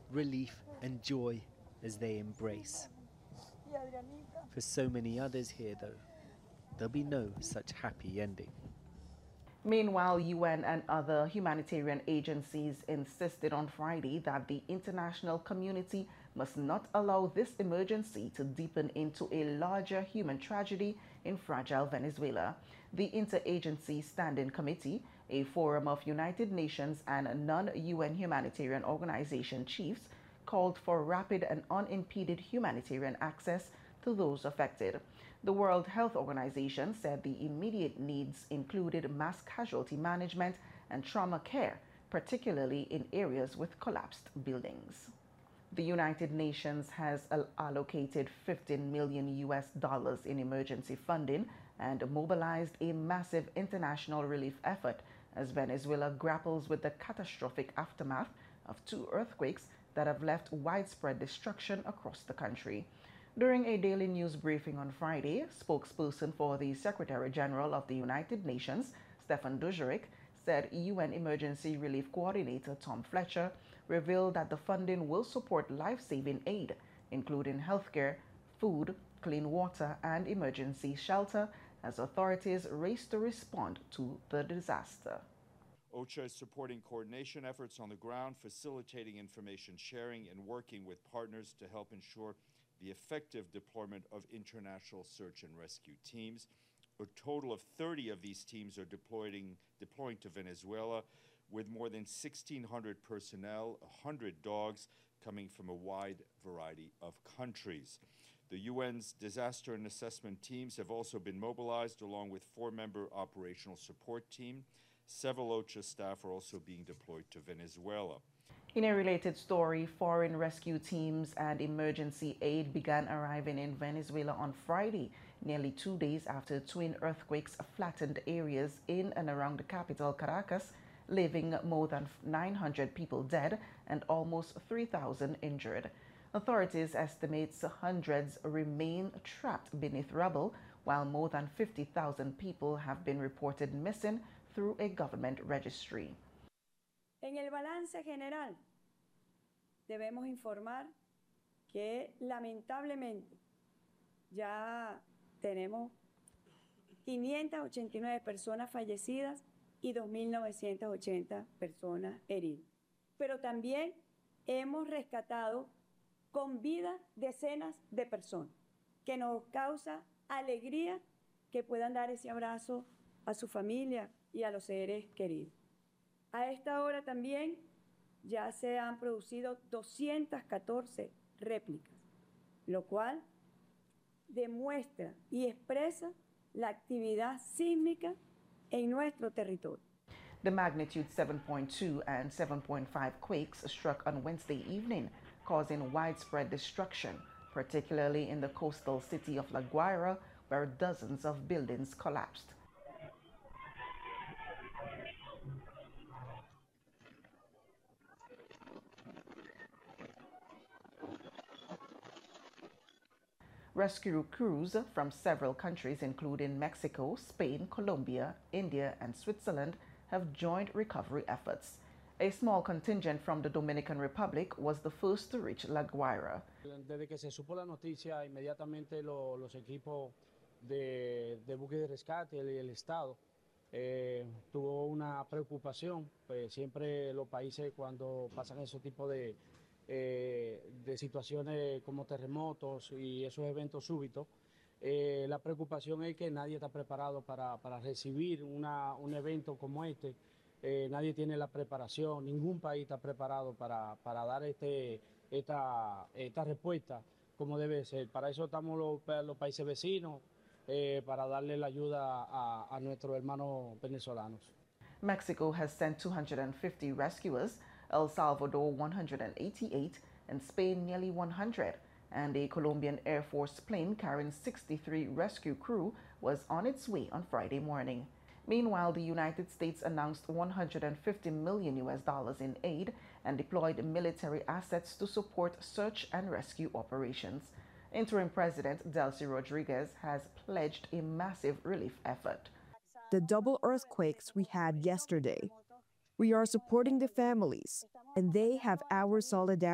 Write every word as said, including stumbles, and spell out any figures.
relief and joy as they embrace. For so many others here, though, there'll be no such happy ending. Meanwhile, U N and other humanitarian agencies insisted on Friday that the international community must not allow this emergency to deepen into a larger human tragedy in fragile Venezuela. The Interagency Standing Committee, a forum of United Nations and non-U N humanitarian organization chiefs, called for rapid and unimpeded humanitarian access to those affected. The World Health Organization said the immediate needs included mass casualty management and trauma care, particularly in areas with collapsed buildings. The United Nations has allocated fifteen million U S dollars in emergency funding and mobilized a massive international relief effort as Venezuela grapples with the catastrophic aftermath of two earthquakes that have left widespread destruction across the country. During a daily news briefing on Friday, spokesperson for the Secretary General of the United Nations, Stefan Dujarric, said U N Emergency Relief Coordinator Tom Fletcher revealed that the funding will support life-saving aid, including healthcare, food, clean water, and emergency shelter, as authorities race to respond to the disaster. OCHA is supporting coordination efforts on the ground, facilitating information sharing, and working with partners to help ensure the effective deployment of international search and rescue teams. A total of thirty of these teams are deploying, deploying to Venezuela, with more than sixteen hundred personnel, one hundred dogs, coming from a wide variety of countries. The U N's disaster and assessment teams have also been mobilized, along with four-member operational support team. Several OCHA staff are also being deployed to Venezuela. In a related story, foreign rescue teams and emergency aid began arriving in Venezuela on Friday, nearly two days after twin earthquakes flattened areas in and around the capital, Caracas, leaving more than nine hundred people dead and almost three thousand injured. Authorities estimate hundreds remain trapped beneath rubble, while more than fifty thousand people have been reported missing through a government registry. En el balance general, debemos informar que lamentablemente ya tenemos quinientas ochenta y nueve personas fallecidas y dos mil novecientas ochenta personas heridas. Pero también hemos rescatado con vida decenas de personas, que nos causa alegría que puedan dar ese abrazo a su familia y a los seres queridos. A esta hora también ya se han producido doscientas catorce réplicas, lo cual demuestra y expresa la actividad sísmica en nuestro territorio. The magnitude seven point two and seven point five quakes struck on Wednesday evening, causing widespread destruction, particularly in the coastal city of La Guaira, where dozens of buildings collapsed. Rescue crews from several countries, including Mexico, Spain, Colombia, India, and Switzerland, have joined recovery efforts. A small contingent from the Dominican Republic was the first to reach La Guaira. Desde que se supo la noticia, inmediatamente lo, los equipos de, de buque de rescate y el, el Estado eh, tuvo una preocupación. Pues siempre los países, cuando pasan ese tipo de Eh, de situaciones como terremotos y esos eventos súbitos, eh, la preocupación es que nadie está preparado para, para recibir una, un evento como este. Eh, nadie tiene la preparación, ningún país está preparado para, para dar este, esta, esta respuesta como debe ser. Para eso estamos los, los países vecinos, eh, para darle la ayuda a, a nuestros hermanos venezolanos. Mexico has sent two hundred fifty rescuers, El Salvador one hundred eighty-eight, and Spain nearly one hundred. And a Colombian Air Force plane carrying sixty-three rescue crew was on its way on Friday morning. Meanwhile, the United States announced one hundred fifty million U S dollars in aid and deployed military assets to support search and rescue operations. Interim President Delcy Rodriguez has pledged a massive relief effort. The double earthquakes we had yesterday. We are supporting the families, and they have our solidarity.